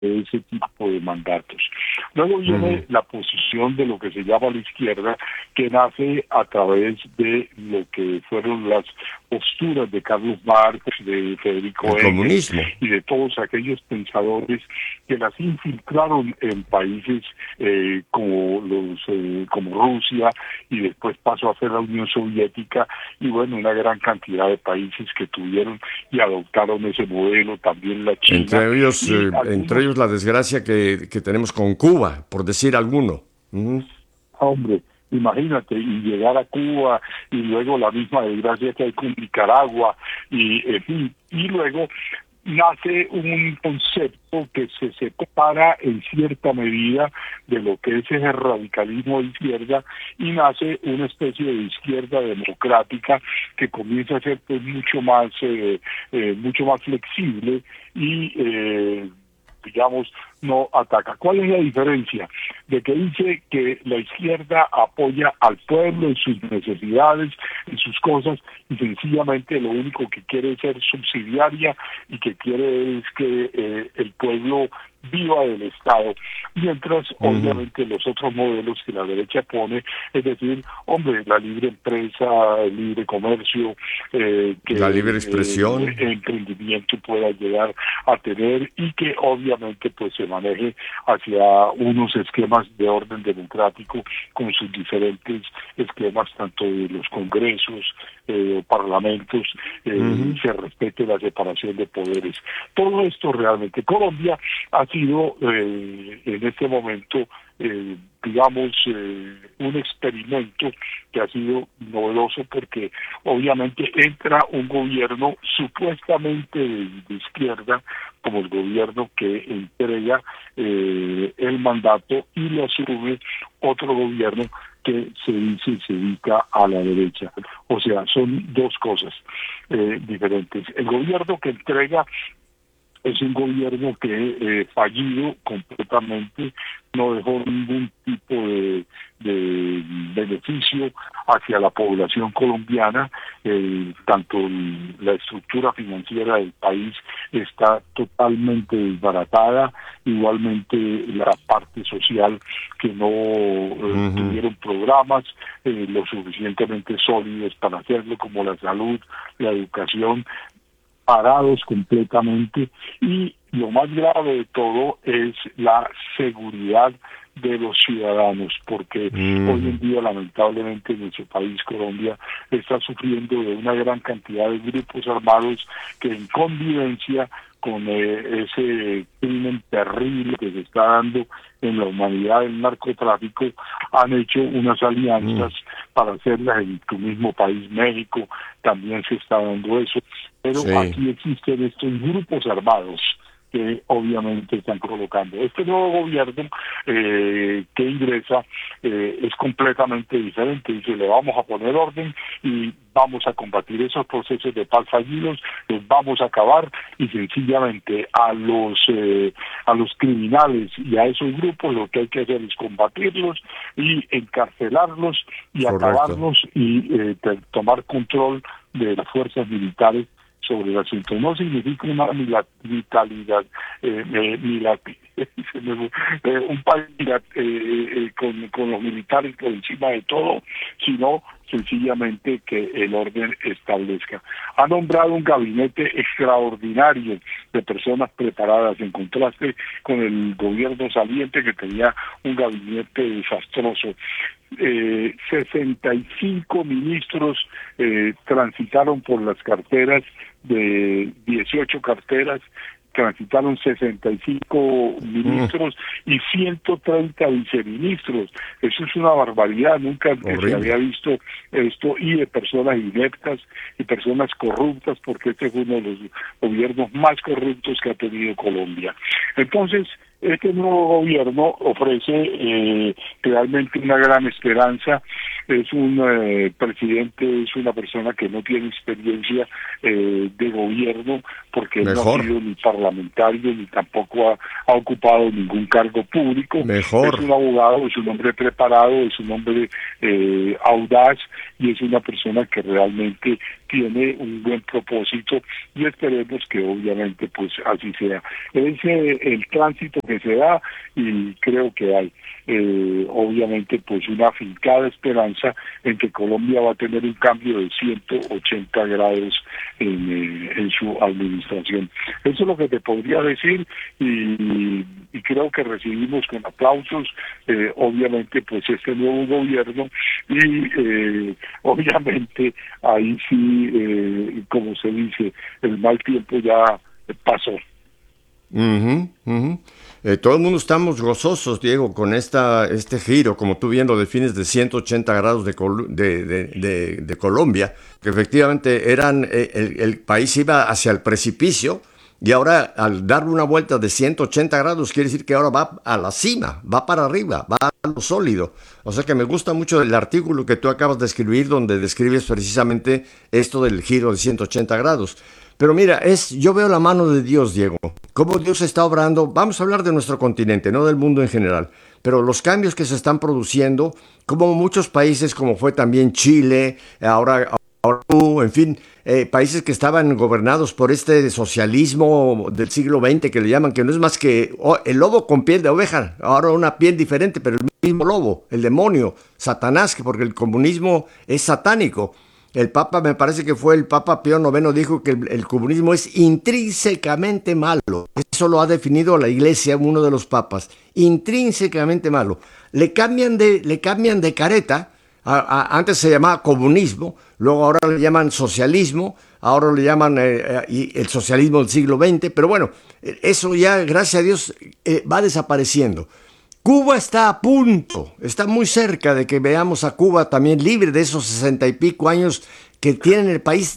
ese tipo de mandatos. Luego viene la posición de lo que se llama la izquierda, que nace a través de lo que fueron las posturas de Carlos Marx, de Federico El Engels comunismo. y de todos aquellos pensadores que las infiltraron en países como Rusia, y después pasó a ser la Unión Soviética, y bueno, una gran cantidad de países que tuvieron y adoptaron ese modelo, también la China. Y Entre algunos, ellos la desgracia que tenemos con Cuba, por decir alguno. hombre, imagínate, y llegar a Cuba, y luego la misma desgracia que hay con Nicaragua, y en fin, y luego nace un concepto que se separa en cierta medida de lo que es ese radicalismo de izquierda, y nace una especie de izquierda democrática que comienza a ser pues mucho más flexible y digamos, no ataca. ¿Cuál es la diferencia? De que dice que la izquierda apoya al pueblo en sus necesidades, en sus cosas, y sencillamente lo único que quiere es ser subsidiaria, y que quiere es que el pueblo viva del Estado, mientras obviamente los otros modelos que la derecha pone, es decir, hombre, la libre empresa, el libre comercio, que La libre expresión. el emprendimiento pueda llegar a tener, y que obviamente pues se maneje hacia unos esquemas de orden democrático con sus diferentes esquemas, tanto de los congresos, parlamentos, se respete la separación de poderes. Todo esto realmente, Colombia ha sido en este momento, digamos, un experimento que ha sido novedoso, porque obviamente entra un gobierno supuestamente de izquierda, como el gobierno que entrega el mandato, y lo asume otro gobierno que se dice y se dedica a la derecha. O sea, son dos cosas diferentes. El gobierno que entrega es un gobierno que fallido completamente, no dejó ningún tipo de beneficio hacia la población colombiana. Tanto la estructura financiera del país está totalmente desbaratada, igualmente la parte social, que no tuvieron programas lo suficientemente sólidos para hacerlo, como la salud, la educación, parados completamente, y lo más grave de todo es la seguridad de los ciudadanos, porque hoy en día lamentablemente nuestro país, Colombia, está sufriendo de una gran cantidad de grupos armados que, en convivencia con ese crimen terrible que se está dando en la humanidad, el narcotráfico, han hecho unas alianzas para hacerlas en tu mismo país, México, también se está dando eso, pero aquí existen estos grupos armados que obviamente están colocando. Este nuevo gobierno que ingresa es completamente diferente. Dice, le vamos a poner orden y vamos a combatir esos procesos de paz fallidos, los vamos a acabar, y sencillamente a los criminales y a esos grupos lo que hay que hacer es combatirlos y encarcelarlos y acabarlos, y tomar control de las fuerzas militares sobre el asunto. No significa una militalidad, un país con los militares por encima de todo, sino sencillamente que el orden establezca. Ha nombrado un gabinete extraordinario de personas preparadas, en contraste con el gobierno saliente, que tenía un gabinete desastroso. 65 ministros transitaron por las carteras, de 18 carteras, transitaron 65 ministros y 130 viceministros. Eso es una barbaridad, nunca antes se había visto esto, y de personas ineptas y personas corruptas, porque este es uno de los gobiernos más corruptos que ha tenido Colombia. Entonces, este nuevo gobierno ofrece realmente una gran esperanza. Es un presidente, es una persona que no tiene experiencia de gobierno, porque él no ha sido ni parlamentario ni tampoco ha ocupado ningún cargo público. Es un abogado, es un hombre preparado, es un hombre audaz y es una persona que realmente tiene un buen propósito, y esperemos que obviamente pues así sea. Es el tránsito que se da, y creo que hay obviamente pues una afincada esperanza en que Colombia va a tener un cambio de 180 grados en su administración. Eso es lo que te podría decir, y creo que recibimos con aplausos obviamente pues este nuevo gobierno, y obviamente ahí sí, como se dice, el mal tiempo ya pasó. Todo el mundo estamos gozosos, Diego, con este giro, como tú bien lo defines, de 180 grados de Colombia, que efectivamente el país iba hacia el precipicio, y ahora al darle una vuelta de 180 grados quiere decir que ahora va a la cima, va para arriba, va a lo sólido. O sea que me gusta mucho el artículo que tú acabas de escribir, donde describes precisamente esto del giro de 180 grados. Pero mira, yo veo la mano de Dios, Diego, cómo Dios está obrando. Vamos a hablar de nuestro continente, no del mundo en general, pero los cambios que se están produciendo, como muchos países, como fue también Chile, ahora en fin, países que estaban gobernados por este socialismo del siglo XX, que le llaman, que no es más que el lobo con piel de oveja, ahora una piel diferente, pero el mismo lobo, el demonio, Satanás, porque el comunismo es satánico. El Papa, me parece que fue el Papa Pío IX, dijo que el comunismo es intrínsecamente malo. Eso lo ha definido la Iglesia, uno de los papas. Intrínsecamente malo. Le cambian de careta. Antes se llamaba comunismo, luego ahora le llaman socialismo, ahora le llaman el socialismo del siglo XX. Pero bueno, eso ya, gracias a Dios, va desapareciendo. Cuba está a punto, está muy cerca de que veamos a Cuba también libre de esos 60 y pico años que tiene el país,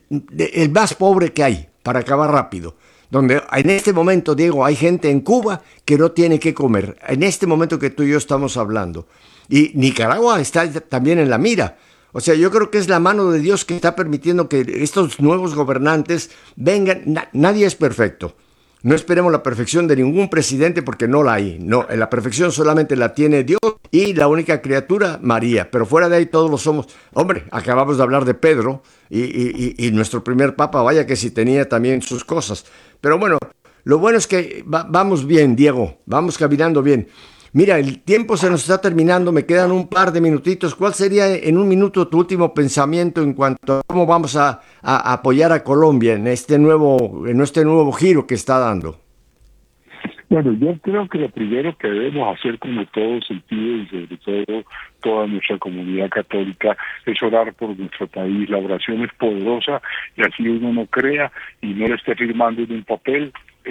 el más pobre que hay, para acabar rápido. Donde en este momento, Diego, hay gente en Cuba que no tiene que comer. En este momento que tú y yo estamos hablando. Y Nicaragua está también en la mira. O sea, yo creo que es la mano de Dios que está permitiendo que estos nuevos gobernantes vengan. Nadie es perfecto. No esperemos la perfección de ningún presidente, porque no la hay. No, la perfección solamente la tiene Dios y la única criatura, María. Pero fuera de ahí todos lo somos. Hombre, acabamos de hablar de Pedro y nuestro primer papa, vaya que sí tenía también sus cosas. Pero bueno, lo bueno es que vamos bien, Diego, vamos caminando bien. Mira, el tiempo se nos está terminando, me quedan un par de minutitos. ¿Cuál sería en un minuto tu último pensamiento en cuanto a cómo vamos a apoyar a Colombia en este nuevo giro que está dando? Bueno, yo creo que lo primero que debemos hacer, como todo sentido y sobre todo toda nuestra comunidad católica, es orar por nuestro país. La oración es poderosa, y así uno no crea y no le esté firmando en un papel,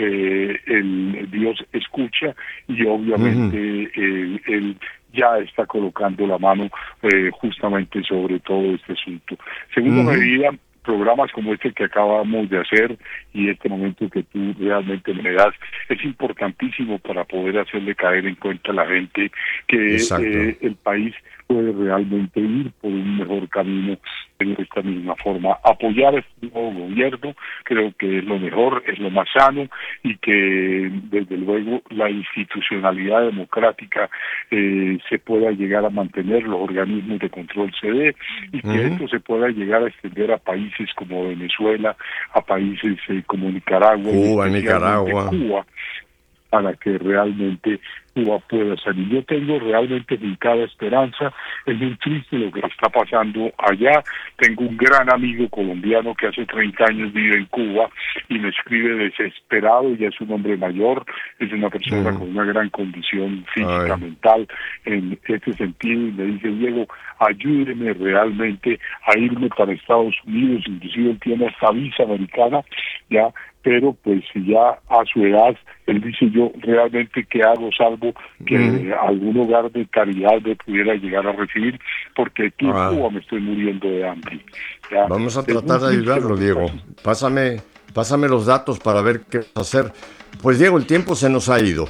el Dios escucha, y obviamente él ya está colocando la mano justamente sobre todo este asunto. Segunda medida, programas como este que acabamos de hacer y este momento que tú realmente me das es importantísimo para poder hacerle caer en cuenta a la gente que el país puede realmente ir por un mejor camino en esta misma forma. Apoyar a este nuevo gobierno creo que es lo mejor, es lo más sano, y que desde luego la institucionalidad democrática se pueda llegar a mantener, los organismos de control se dé, y que esto se pueda llegar a extender a países como Venezuela, a países como Nicaragua, Cuba, para que realmente Cuba pueda salir. Yo tengo realmente fincada esperanza. Es muy triste lo que está pasando allá. Tengo un gran amigo colombiano que hace 30 años vive en Cuba y me escribe desesperado. Ya es un hombre mayor, es una persona con una gran condición física, mental, en este sentido, y me dice: Diego, ayúdeme realmente a irme para Estados Unidos. Inclusive él tiene esta visa americana, ya, pero pues ya a su edad, él dice: yo realmente qué hago, salvo que algún hogar de caridad me pudiera llegar a recibir, porque aquí en Cuba me estoy muriendo de hambre. ¿Ya? Vamos a tratar de ayudarlo, Diego. Pásame los datos para ver qué hacer. Pues, Diego, el tiempo se nos ha ido.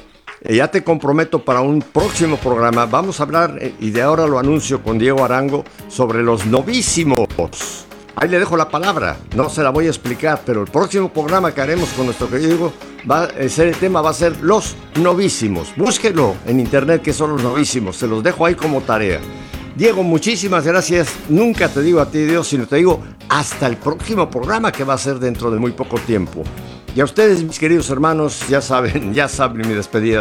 Ya te comprometo para un próximo programa. Vamos a hablar, y de ahora lo anuncio con Diego Arango, sobre los novísimos. Ahí le dejo la palabra, no se la voy a explicar, pero el próximo programa que haremos con nuestro querido Diego, el tema va a ser los novísimos. Búsquelo en internet que son los novísimos, se los dejo ahí como tarea. Diego, muchísimas gracias. Nunca te digo a ti, Dios, sino te digo hasta el próximo programa que va a ser dentro de muy poco tiempo. Y a ustedes, mis queridos hermanos, ya saben mi despedida.